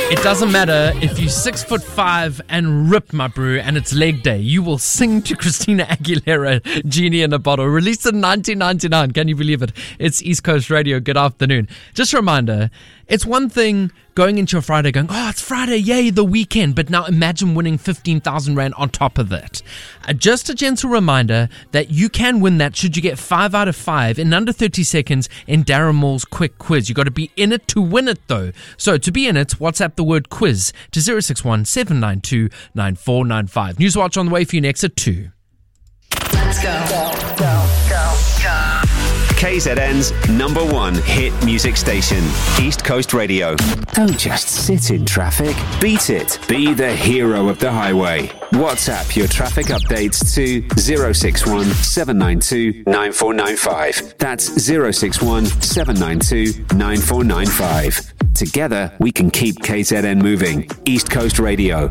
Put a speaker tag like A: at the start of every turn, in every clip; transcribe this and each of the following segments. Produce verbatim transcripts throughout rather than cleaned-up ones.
A: It doesn't matter if you're six foot five and ripped, my brew, and it's leg day. You will sing to Christina Aguilera, Genie in a Bottle. Released in nineteen ninety-nine. Can you believe it? It's East Coast Radio. Good afternoon. Just a reminder, it's one thing going into your Friday going, oh, it's Friday, yay, the weekend. But now imagine winning fifteen thousand rand on top of that. Uh, just a gentle reminder that you can win that should you get five out of five in under thirty seconds in Darren Moore's quick quiz. You got to be in it to win it, though. So to be in it, WhatsApp the word quiz to zero six one seven nine two nine four nine five. Newswatch on the way for you next at two.
B: Let's go. Go, go, go, go.
C: K Z N's number one hit music station, East Coast Radio. Don't just sit in traffic. Beat it. Be the hero of the highway. WhatsApp your traffic updates to zero six one seven nine two nine four nine five. That's zero six one seven nine two nine four nine five. Together, we can keep K Z N moving. East Coast Radio.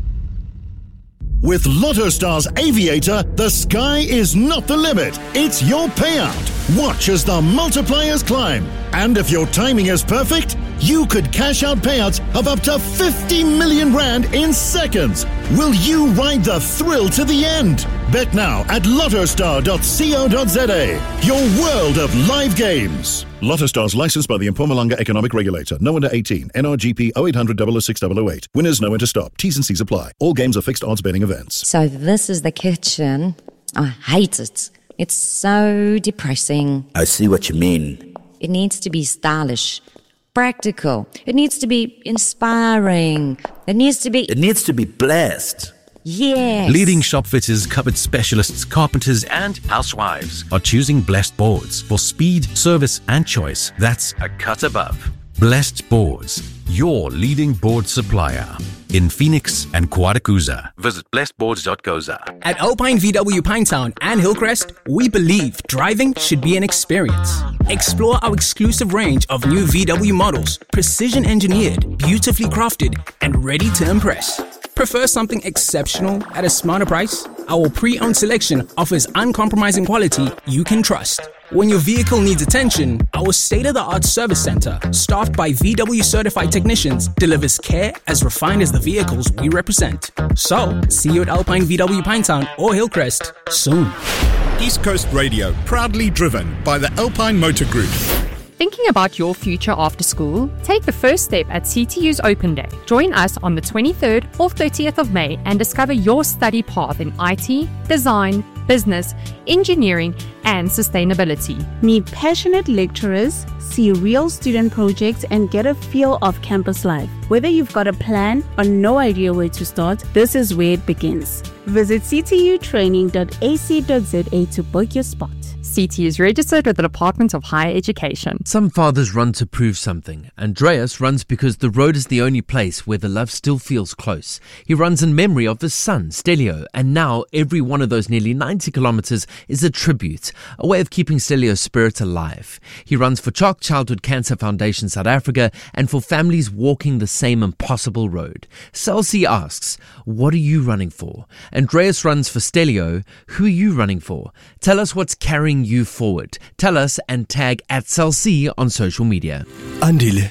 D: With LottoStar's Aviator, the sky is not the limit. It's your payout. Watch as the multipliers climb. And if your timing is perfect, you could cash out payouts of up to fifty million rand in seconds. Will you ride the thrill to the end? Bet now at lottostar dot co dot za. Your world of live games. LottoStar's licensed by the Mpumalanga Economic Regulator. No under eighteen. N R G P oh eight hundred, double oh six, double oh eight. Winners know when to stop. T's and C's apply. All games are fixed odds betting events.
E: So this is the kitchen. I hate it. It's so depressing.
F: I see what you mean.
E: It needs to be stylish, practical. It needs to be inspiring. It needs to be...
F: It needs to be blessed.
E: Yes.
G: Leading shop fitters, cupboard specialists, carpenters, and housewives are choosing Blessed Boards for speed, service, and choice. That's a cut above. Blessed Boards, your leading board supplier in Phoenix and Kwadakuza. Visit blessed boards dot co dot za.
H: At Alpine V W Pinetown and Hillcrest, we believe driving should be an experience. Explore our exclusive range of new V W models, precision engineered, beautifully crafted, and ready to impress. Prefer something exceptional at a smarter price? Our pre-owned selection offers uncompromising quality you can trust. When your vehicle needs attention, our state-of-the-art service center, staffed by V W certified technicians, delivers care as refined as the vehicles we represent. So, see you at Alpine V W Pinetown or Hillcrest soon.
D: East Coast Radio, proudly driven by the Alpine Motor Group.
I: Thinking about your future after school? Take the first step at C T U's Open Day. Join us on the twenty-third or thirtieth of May and discover your study path in I T, design, business, engineering, and sustainability.
J: Meet passionate lecturers, see real student projects, and get a feel of campus life. Whether you've got a plan or no idea where to start, this is where it begins. Visit c t u training dot a c dot z a to book your spot.
I: C T is registered with the Department of Higher Education.
A: Some fathers run to prove something. Andreas runs because the road is the only place where the love still feels close. He runs in memory of his son, Stelio, and now every one of those nearly ninety kilometers is a tribute, a way of keeping Stelio's spirit alive. He runs for Chalk Childhood Cancer Foundation South Africa and for families walking the same impossible road. Celsi asks, what are you running for? Andreas runs for Stelio. Who are you running for? Tell us what's carrying you forward. Tell us and tag at Celsi on social media.
K: Andile,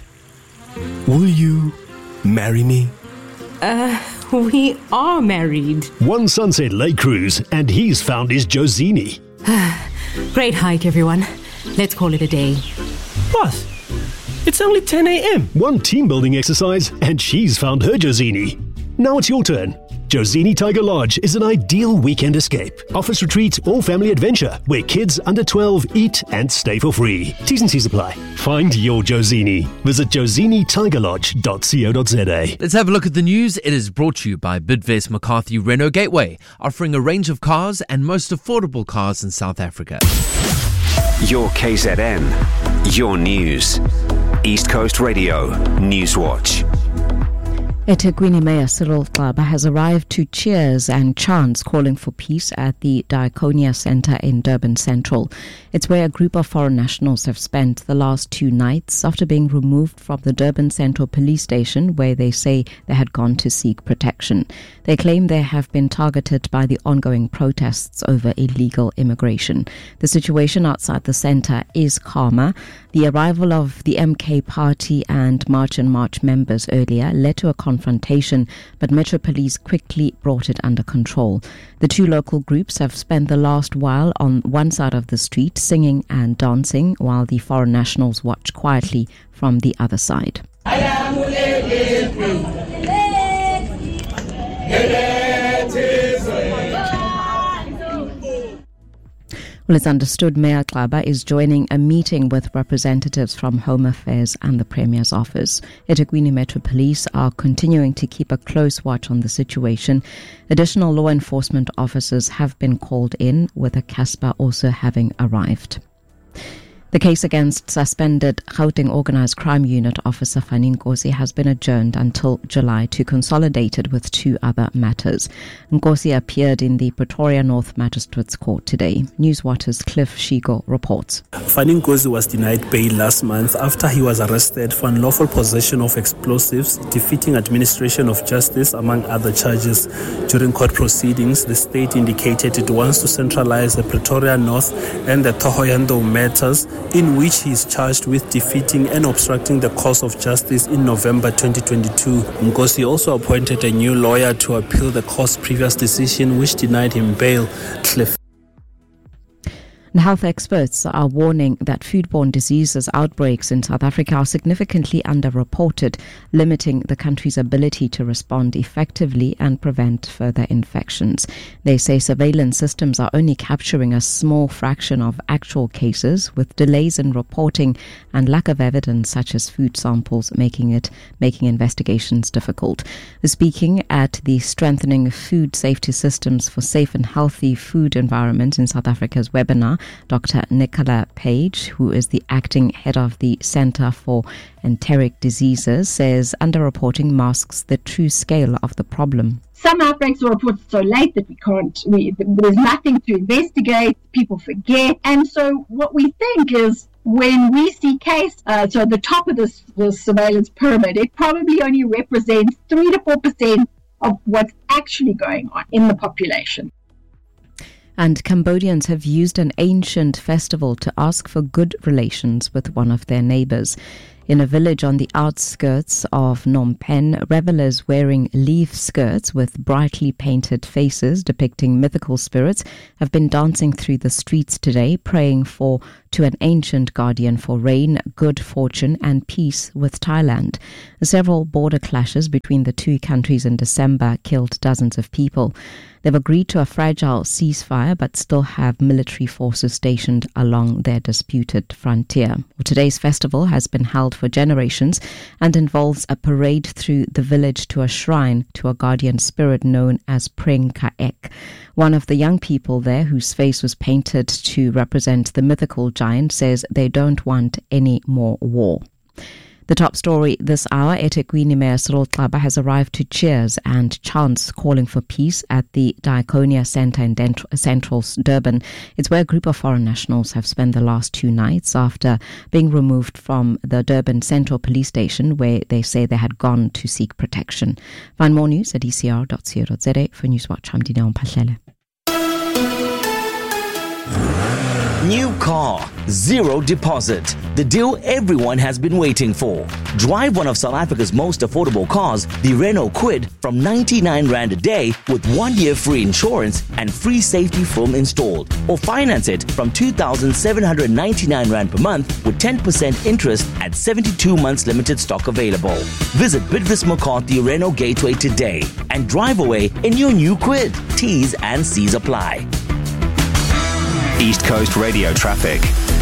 K: will you marry me?
J: Uh, we are married.
K: One Sunset Lake cruise and he's found his Josini.
L: Great hike, everyone. Let's call it a day.
K: What? It's only ten a.m. One team building exercise and she's found her Josini. Now it's your turn. Josini Tiger Lodge is an ideal weekend escape. Office retreat or family adventure where kids under twelve eat and stay for free. T's and C's apply. Find your Josini. Visit josini tiger lodge dot co dot za.
A: Let's have a look at the news. It is brought to you by Bidvest McCarthy Renault Gateway, offering a range of cars and most affordable cars in South Africa.
C: Your K Z N, your news. East Coast Radio, Newswatch.
M: eThekwini Mayor Cyril Xaba has arrived to cheers and chants calling for peace at the Diaconia Centre in Durban Central. It's where a group of foreign nationals have spent the last two nights after being removed from the Durban Central police station where they say they had gone to seek protection. They claim they have been targeted by the ongoing protests over illegal immigration. The situation outside the centre is calmer. The arrival of the M K Party and March and March members earlier led to a confrontation, but Metro Police quickly brought it under control. The two local groups have spent the last while on one side of the street singing and dancing, while the foreign nationals watch quietly from the other side. Well, it's understood Mayor Xaba is joining a meeting with representatives from Home Affairs and the Premier's office. eThekwini Metro Police are continuing to keep a close watch on the situation. Additional law enforcement officers have been called in, with a Casper also having arrived. The case against suspended Gauteng Organised Crime Unit officer Fani Nkosi has been adjourned until July to consolidate it with two other matters. Nkosi appeared in the Pretoria North Magistrates Court today. Newswater's Cliff Shigo reports.
N: Fani Nkosi was denied bail last month after he was arrested for unlawful possession of explosives, defeating administration of justice, among other charges. During court proceedings, the state indicated it wants to centralize the Pretoria North and the Thohoyandou matters, in which he is charged with defeating and obstructing the course of justice in November twenty twenty-two. Nkosi also appointed a new lawyer to appeal the court's previous decision, which denied him bail. Cliff.
M: Health experts are warning that foodborne diseases outbreaks in South Africa are significantly underreported, limiting the country's ability to respond effectively and prevent further infections. They say surveillance systems are only capturing a small fraction of actual cases, with delays in reporting and lack of evidence such as food samples making it making investigations difficult. Speaking at the Strengthening Food Safety Systems for Safe and Healthy Food Environments in South Africa's webinar, Doctor Nicola Page, who is the acting head of the Centre for Enteric Diseases, says underreporting masks the true scale of the problem.
O: Some outbreaks are reported so late that we can't, we, there's nothing to investigate, people forget. And so what we think is when we see case, uh, so at the top of this, this surveillance pyramid, it probably only represents three to four percent of what's actually going on in the population.
M: And Cambodians have used an ancient festival to ask for good relations with one of their neighbors. In a village on the outskirts of Phnom Penh, revelers wearing leaf skirts with brightly painted faces depicting mythical spirits have been dancing through the streets today, praying for to an ancient guardian for rain, good fortune and peace with Thailand. Several border clashes between the two countries in December killed dozens of people. They've agreed to a fragile ceasefire but still have military forces stationed along their disputed frontier. Well, today's festival has been held for generations and involves a parade through the village to a shrine to a guardian spirit known as Preng Kaek. One of the young people there, whose face was painted to represent the mythical giant, says they don't want any more war. The top story this hour, eThekwini Mayor Cyril Xaba has arrived to cheers and chants calling for peace at the Diaconia Centre in Dent- Central Durban. It's where a group of foreign nationals have spent the last two nights after being removed from the Durban Central Police Station where they say they had gone to seek protection. Find more news at e c r dot co dot z a. For Newswatch, I'm Dineon Pahlele.
P: New car, zero deposit. The deal everyone has been waiting for. Drive one of South Africa's most affordable cars, the Renault Kwid, from ninety-nine rand a day with one year free insurance and free safety film installed. Or finance it from two thousand seven hundred ninety-nine rand per month with ten percent interest at seventy-two months limited stock available. Visit Bidvis McCarthy Renault Gateway today and drive away in your new Kwid. T's and C's apply.
C: East Coast Radio traffic.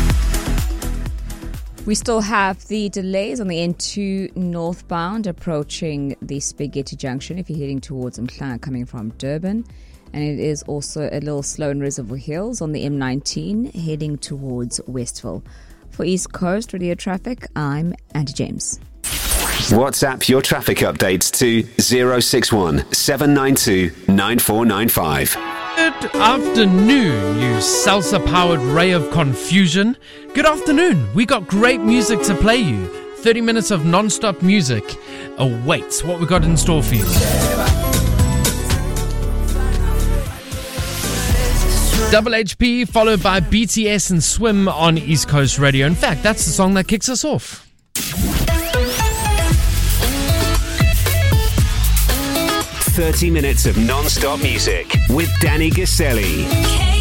E: We still have the delays on the N two northbound approaching the Spaghetti Junction if you're heading towards Mhlanga coming from Durban. And it is also a little slow in Reservoir Hills on the M nineteen heading towards Westville. For East Coast Radio traffic, I'm Andy James.
C: WhatsApp your traffic updates to zero six one seven nine two nine four nine five.
A: Good afternoon, you salsa-powered ray of confusion. Good afternoon. We got great music to play you. thirty minutes of non-stop music awaits. What we got in store for you. Double H P followed by B T S and Swim on East Coast Radio. In fact, that's the song that kicks us off.
C: thirty minutes of non-stop music with Danny Gaselli.